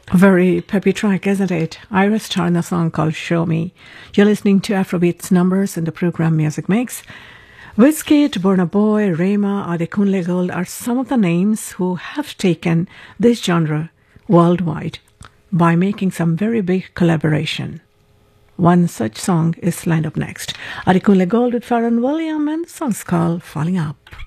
A very peppy track, isn't it? Ira Star in a song called Show Me. You're listening to Afrobeats numbers in the program Music Mix. Wizkid, Burna Boy, Rema, Adekunle Gold are some of the names who have taken this genre worldwide by making some very big collaboration. One such song is lined up next. Adekunle Gold with Pharrell Williams and the song's called Falling Up.